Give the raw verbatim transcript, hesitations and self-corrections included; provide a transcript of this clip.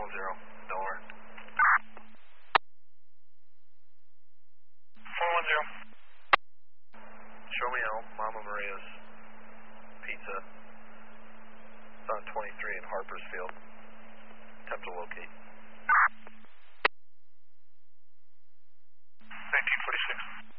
one zero. Don't worry. four one zero. Show me out Mama Maria's Pizza. It's on twenty-three in Harpersfield. Attempt to locate.